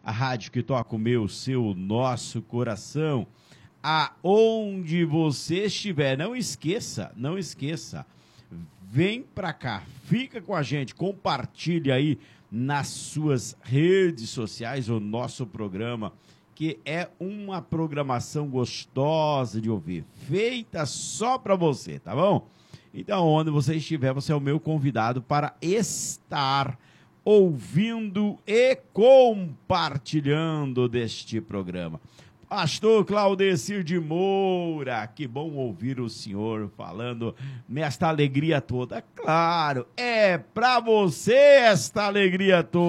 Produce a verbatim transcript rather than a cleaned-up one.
a rádio que toca o meu, o seu, o nosso coração. Aonde você estiver, não esqueça, não esqueça, vem pra cá, fica com a gente, compartilha aí nas suas redes sociais o nosso programa, que é uma programação gostosa de ouvir, feita só pra você, tá bom? Então, onde você estiver, você é o meu convidado para estar ouvindo e compartilhando deste programa. Pastor Claudecir de Moura, que bom ouvir o senhor falando nesta alegria toda. Claro, é para você esta alegria toda.